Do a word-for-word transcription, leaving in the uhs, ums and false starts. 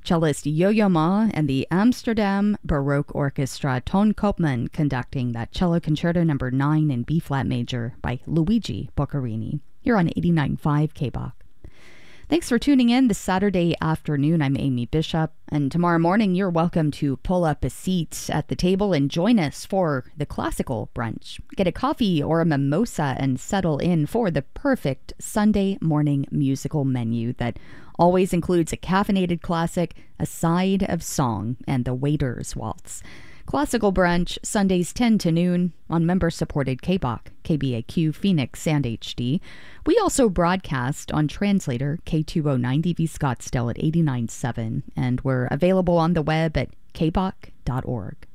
Cellist Yo-Yo Ma and the Amsterdam Baroque Orchestra Ton Koopman conducting that Cello Concerto number nine in B-flat major by Luigi Boccherini. You're on eighty-nine point five K B O C. Thanks for tuning in this Saturday afternoon. I'm Amy Bishop, and tomorrow morning you're welcome to pull up a seat at the table and join us for the classical brunch. Get a coffee or a mimosa and settle in for the perfect Sunday morning musical menu that always includes a caffeinated classic, a side of song, and the waiter's waltz. Classical brunch, Sundays ten to noon on member-supported K B O C, K B A Q, Phoenix, and H D. We also broadcast on Translator K two oh nine D V Scottsdale at eighty-nine point seven, and we're available on the web at k b o c dot org.